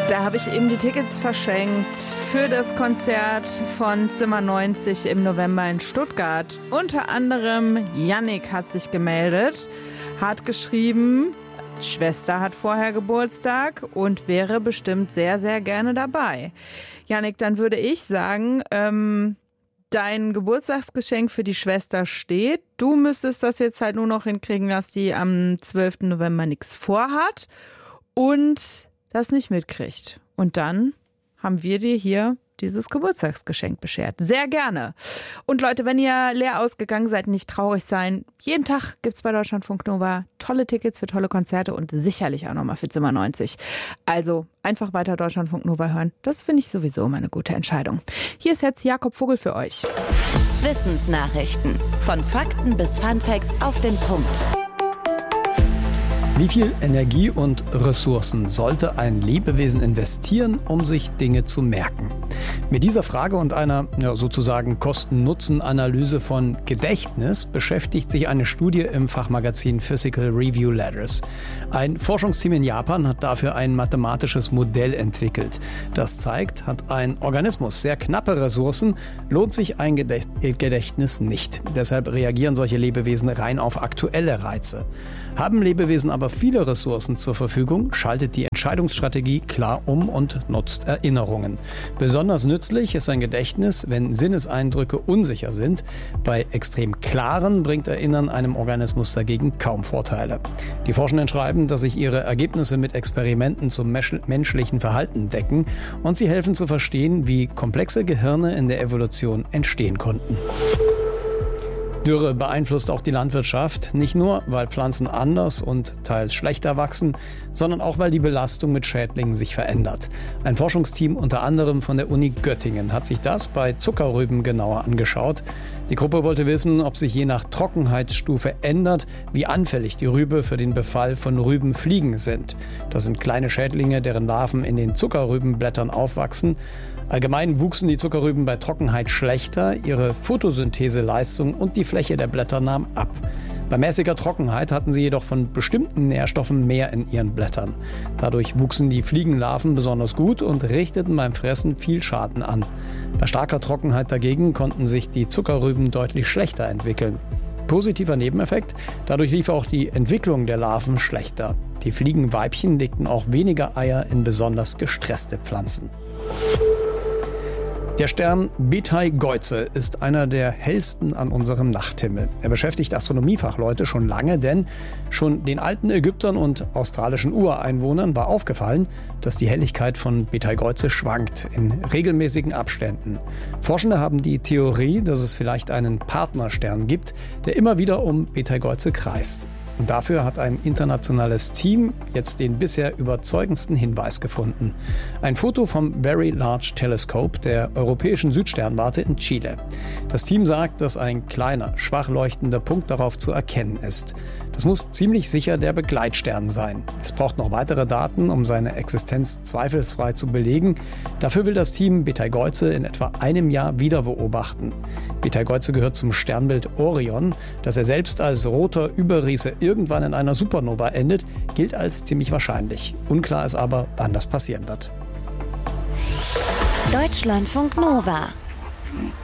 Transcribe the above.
Da habe ich eben die Tickets verschenkt für das Konzert von Zimmer 90 im November in Stuttgart. Unter anderem Yannick hat sich gemeldet, hat geschrieben, Schwester hat vorher Geburtstag und wäre bestimmt sehr, sehr gerne dabei. Yannick, dann würde ich sagen, dein Geburtstagsgeschenk für die Schwester steht. Du müsstest das jetzt halt nur noch hinkriegen, dass die am 12. November nichts vorhat und das nicht mitkriegt. Und dann haben wir dir hier dieses Geburtstagsgeschenk beschert. Sehr gerne. Und Leute, wenn ihr leer ausgegangen seid, nicht traurig sein. Jeden Tag gibt's bei Deutschlandfunk Nova tolle Tickets für tolle Konzerte und sicherlich auch nochmal für Zimmer 90. Also einfach weiter Deutschlandfunk Nova hören. Das finde ich sowieso immer eine gute Entscheidung. Hier ist jetzt Jakob Vogel für euch. Wissensnachrichten. Von Fakten bis Funfacts auf den Punkt. Wie viel Energie und Ressourcen sollte ein Lebewesen investieren, um sich Dinge zu merken? Mit dieser Frage und einer sozusagen Kosten-Nutzen-Analyse von Gedächtnis beschäftigt sich eine Studie im Fachmagazin Physical Review Letters. Ein Forschungsteam in Japan hat dafür ein mathematisches Modell entwickelt. Das zeigt, hat ein Organismus sehr knappe Ressourcen, lohnt sich ein Gedächtnis nicht. Deshalb reagieren solche Lebewesen rein auf aktuelle Reize. Haben Lebewesen aber viele Ressourcen zur Verfügung, schaltet die Entscheidungsstrategie klar um und nutzt Erinnerungen. Besonders nützlich ist ein Gedächtnis, wenn Sinneseindrücke unsicher sind. Bei extrem klaren bringt Erinnern einem Organismus dagegen kaum Vorteile. Die Forschenden schreiben, dass sich ihre Ergebnisse mit Experimenten zum menschlichen Verhalten decken und sie helfen zu verstehen, wie komplexe Gehirne in der Evolution entstehen konnten. Dürre beeinflusst auch die Landwirtschaft, nicht nur, weil Pflanzen anders und teils schlechter wachsen, sondern auch, weil die Belastung mit Schädlingen sich verändert. Ein Forschungsteam unter anderem von der Uni Göttingen hat sich das bei Zuckerrüben genauer angeschaut. Die Gruppe wollte wissen, ob sich je nach Trockenheitsstufe ändert, wie anfällig die Rübe für den Befall von Rübenfliegen sind. Das sind kleine Schädlinge, deren Larven in den Zuckerrübenblättern aufwachsen. Allgemein wuchsen die Zuckerrüben bei Trockenheit schlechter, ihre Photosyntheseleistung und die Fläche der Blätter nahm ab. Bei mäßiger Trockenheit hatten sie jedoch von bestimmten Nährstoffen mehr in ihren Blättern. Dadurch wuchsen die Fliegenlarven besonders gut und richteten beim Fressen viel Schaden an. Bei starker Trockenheit dagegen konnten sich die Zuckerrüben deutlich schlechter entwickeln. Positiver Nebeneffekt, dadurch lief auch die Entwicklung der Larven schlechter. Die Fliegenweibchen legten auch weniger Eier in besonders gestresste Pflanzen. Der Stern Beteigeuze ist einer der hellsten an unserem Nachthimmel. Er beschäftigt Astronomiefachleute schon lange, denn schon den alten Ägyptern und australischen Ureinwohnern war aufgefallen, dass die Helligkeit von Beteigeuze schwankt in regelmäßigen Abständen. Forschende haben die Theorie, dass es vielleicht einen Partnerstern gibt, der immer wieder um Beteigeuze kreist. Und dafür hat ein internationales Team jetzt den bisher überzeugendsten Hinweis gefunden. Ein Foto vom Very Large Telescope der europäischen Südsternwarte in Chile. Das Team sagt, dass ein kleiner, schwach leuchtender Punkt darauf zu erkennen ist. Das muss ziemlich sicher der Begleitstern sein. Es braucht noch weitere Daten, um seine Existenz zweifelsfrei zu belegen. Dafür will das Team Beteigeuze in etwa einem Jahr wieder beobachten. Beteigeuze gehört zum Sternbild Orion. Dass er selbst als roter Überriese irgendwann in einer Supernova endet, gilt als ziemlich wahrscheinlich. Unklar ist aber, wann das passieren wird. Deutschlandfunk Nova.